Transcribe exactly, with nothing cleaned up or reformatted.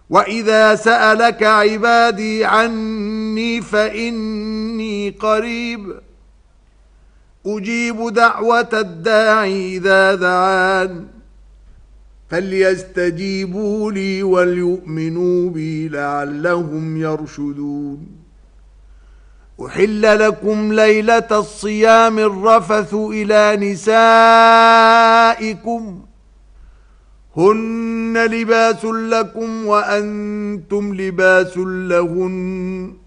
وإذا سألك عبادي عني فإني قريب أجيب دعوة الداعي إذا دعان فليستجيبوا لي وليؤمنوا بي لعلهم يرشدون. أحل لكم ليلة الصيام الرفث إلى نسائكم هن لباس لكم وأنتم لباس لهن